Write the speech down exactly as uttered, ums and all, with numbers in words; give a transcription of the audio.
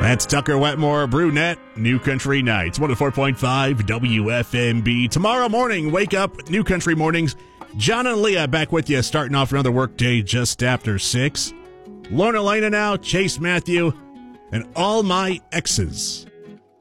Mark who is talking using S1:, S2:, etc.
S1: That's Tucker Wetmore, Brunette, New Country Nights, one oh four point five W F M B. Tomorrow morning, wake up, New Country Mornings. John and Leah back with you, starting off another work day just after six. Lorna Lena now, Chase Matthew, and All My Exes.